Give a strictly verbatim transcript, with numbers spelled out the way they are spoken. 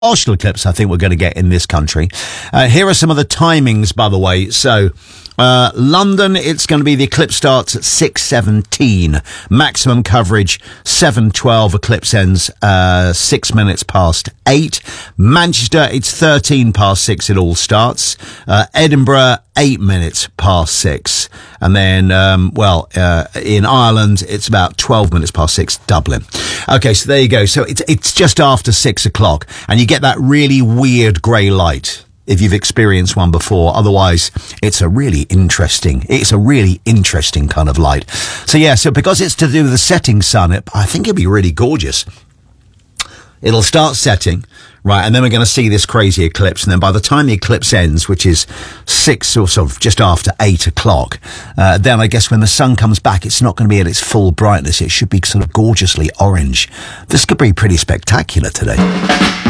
partial eclipse I think we're going to get in this country. Uh, here are some of the timings, by the way. So, uh, London, it's going to be the eclipse starts at six seventeen. Maximum coverage, seven twelve. Eclipse ends, uh, six minutes past eight. Manchester, it's thirteen past six. It all starts. Uh, Edinburgh, eight minutes past six. And then, um, well, uh, in Ireland, it's about twelve minutes past six, Dublin. Okay, so there you go. So it's, it's just after six o'clock and you get that really weird grey light if you've experienced one before. Otherwise, it's a really interesting, it's a really interesting kind of light. So yeah, so because it's to do with the setting sun, it, I think it'd be really gorgeous. It'll start setting, right, and then we're going to see this crazy eclipse, and then by the time the eclipse ends, which is six or sort of just after eight o'clock, uh, then I guess when the sun comes back, it's not going to be at its full brightness. It should be sort of gorgeously orange. This could be pretty spectacular today.